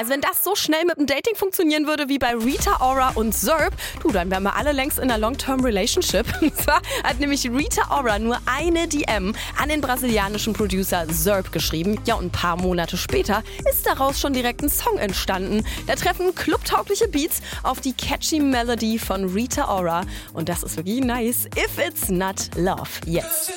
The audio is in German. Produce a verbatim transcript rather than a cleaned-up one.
Also wenn das so schnell mit dem Dating funktionieren würde wie bei Rita Ora und Zerb, du, dann wären wir alle längst in einer Long-Term-Relationship. Und zwar hat nämlich Rita Ora nur eine D M an den brasilianischen Producer Zerb geschrieben. Ja, und ein paar Monate später ist daraus schon direkt ein Song entstanden. Da treffen clubtaugliche Beats auf die catchy Melody von Rita Ora. Und das ist wirklich nice. If it's not love, yes.